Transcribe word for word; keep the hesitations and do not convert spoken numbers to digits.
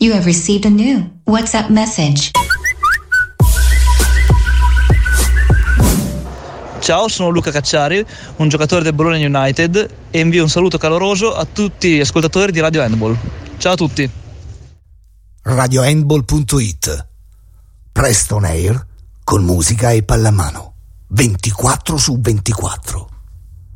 You have received a new WhatsApp message. Ciao, sono Luca Cacciari, un giocatore del Bologna United, e invio un saluto caloroso a tutti gli ascoltatori di Radio Handball. Ciao a tutti. radio handball punto it. Presto on air con musica e pallamano ventiquattro su ventiquattro.